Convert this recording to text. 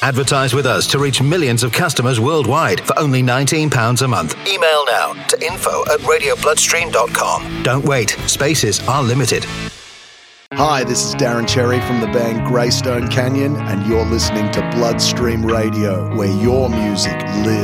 Advertise with us to reach millions of customers worldwide for only £19 a month. Email now to info@radiobloodstream.com. Don't wait. Spaces are limited. Hi, this is Darren Cherry from the band Greystone Canyon, and you're listening to Bloodstream Radio, where your music lives.